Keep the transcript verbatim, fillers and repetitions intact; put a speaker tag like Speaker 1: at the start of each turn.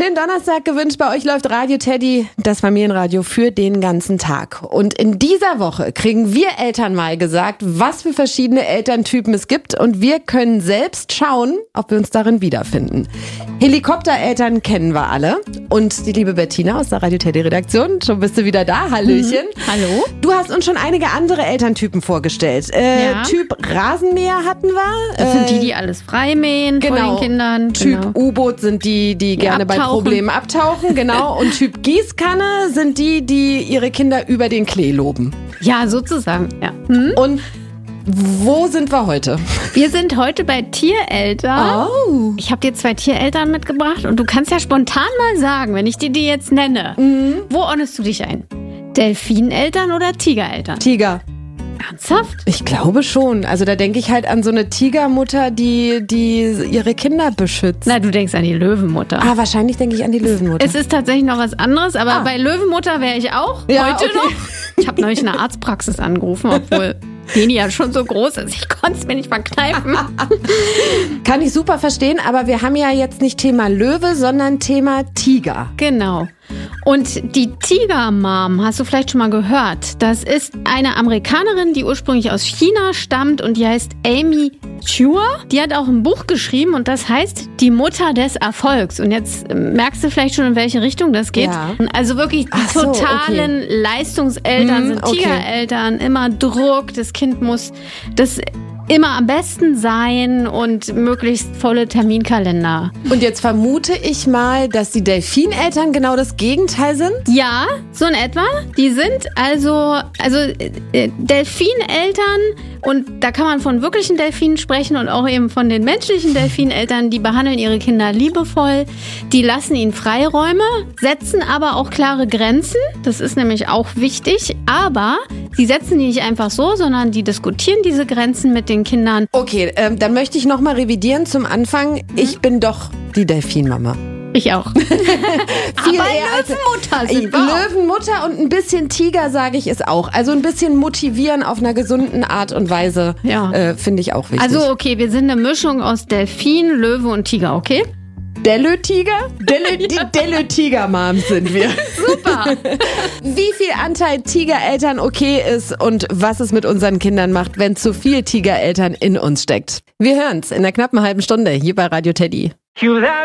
Speaker 1: Schönen Donnerstag gewünscht. Bei euch läuft Radio Teddy, das Familienradio für den ganzen Tag. Und in dieser Woche kriegen wir Eltern mal gesagt, was für verschiedene Elterntypen es gibt. Und wir können selbst schauen, ob wir uns darin wiederfinden. Helikoptereltern kennen wir alle. Und die liebe Bettina aus der Radio Teddy Redaktion, schon bist du wieder da. Hallöchen.
Speaker 2: Mhm. Hallo.
Speaker 1: Du hast uns schon einige andere Elterntypen vorgestellt. Äh,
Speaker 2: Ja.
Speaker 1: Typ Rasenmäher hatten wir.
Speaker 2: Das sind
Speaker 1: Äh,
Speaker 2: die, die alles frei mähen vor
Speaker 1: Genau.
Speaker 2: den Kindern.
Speaker 1: Typ
Speaker 2: Genau.
Speaker 1: U-Boot sind die, die gerne bei
Speaker 2: abtauchen.
Speaker 1: Problemen abtauchen, genau. Und Typ Gießkanne sind die, die ihre Kinder über den Klee loben.
Speaker 2: Ja, sozusagen. Ja. Hm?
Speaker 1: Und wo sind wir heute?
Speaker 2: Wir sind heute bei Tiereltern.
Speaker 1: Oh.
Speaker 2: Ich habe dir zwei Tiereltern mitgebracht und du kannst ja spontan mal sagen, wenn ich dir die jetzt nenne,
Speaker 1: Mhm.
Speaker 2: wo ordnest du dich ein? Delfineltern oder Tigereltern?
Speaker 1: Tiger.
Speaker 2: Ernsthaft?
Speaker 1: Ich glaube schon. Also da denke ich halt an so eine Tigermutter, die, die ihre Kinder beschützt.
Speaker 2: Na, du denkst an die Löwenmutter.
Speaker 1: Ah, wahrscheinlich denke ich an die Löwenmutter.
Speaker 2: Es ist tatsächlich noch was anderes, aber
Speaker 1: Ah.
Speaker 2: bei Löwenmutter wäre ich auch
Speaker 1: Ja,
Speaker 2: heute
Speaker 1: okay.
Speaker 2: noch. Ich habe neulich eine Arztpraxis angerufen, obwohl Deni ja schon so groß ist. Ich konnte es mir nicht verkneifen.
Speaker 1: Kann ich super verstehen, aber wir haben ja jetzt nicht Thema Löwe, sondern Thema Tiger.
Speaker 2: Genau. Und die Tiger-Mom, hast du vielleicht schon mal gehört? Das ist eine Amerikanerin, die ursprünglich aus China stammt und die heißt Amy Chua. Die hat auch ein Buch geschrieben und das heißt Die Mutter des Erfolgs. Und jetzt merkst du vielleicht schon, in welche Richtung das geht.
Speaker 1: Ja.
Speaker 2: Also wirklich die
Speaker 1: Ach so,
Speaker 2: totalen Leistungseltern
Speaker 1: Mhm,
Speaker 2: sind
Speaker 1: okay.
Speaker 2: Tigereltern. Immer Druck, das Kind muss das immer am besten sein und möglichst volle Terminkalender.
Speaker 1: Und jetzt vermute ich mal, dass die Delfineltern genau das Gegenteil sind.
Speaker 2: Ja, so in etwa. Die sind also, also äh, Delfineltern und da kann man von wirklichen Delfinen sprechen und auch eben von den menschlichen Delfineltern. Die behandeln ihre Kinder liebevoll, die lassen ihnen Freiräume, setzen aber auch klare Grenzen. Das ist nämlich auch wichtig. Aber sie setzen die nicht einfach so, sondern die diskutieren diese Grenzen mit den Kindern.
Speaker 1: Okay, ähm, dann möchte ich nochmal revidieren zum Anfang. Ich bin doch die Delfinmama.
Speaker 2: Ich auch.
Speaker 1: Viel
Speaker 2: aber
Speaker 1: eher als-
Speaker 2: Löwenmutter sind wir auch.
Speaker 1: Löwenmutter und ein bisschen Tiger, sage ich, ist auch. Also ein bisschen motivieren auf einer gesunden Art und Weise,
Speaker 2: Ja.
Speaker 1: äh, finde ich auch wichtig.
Speaker 2: Also okay, wir sind eine Mischung aus Delfin, Löwe und Tiger, okay?
Speaker 1: Delö-Tiger? Delö, die Delö-Tiger-Moms sind wir.
Speaker 2: Super.
Speaker 1: Wie viel Anteil Tigereltern okay ist und was es mit unseren Kindern macht, wenn zu viel Tigereltern in uns steckt. Wir hören's in der knappen halben Stunde hier bei Radio Teddy.